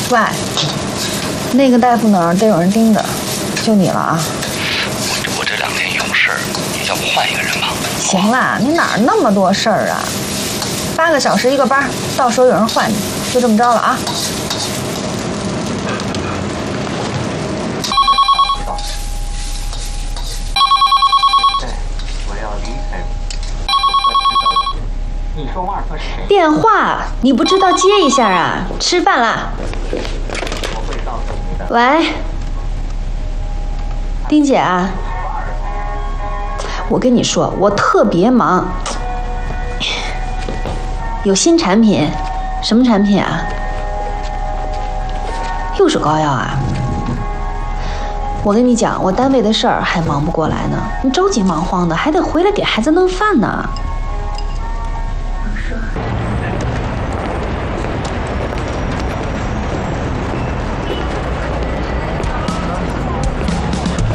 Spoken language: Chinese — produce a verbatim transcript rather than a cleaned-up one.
喂，那个大夫那儿得有人盯着，就你了啊。 我我这两天有事儿，你要不换一个人吧？ 行啦，你哪儿那么多事儿啊？八个小时一个班，到时候有人换你，就这么着了啊。电话你不知道接一下啊？吃饭啦？喂，丁姐啊，我跟你说，我特别忙，有新产品，什么产品啊？又是膏药啊？我跟你讲，我单位的事儿还忙不过来呢，你着急忙慌的，还得回来给孩子弄饭呢。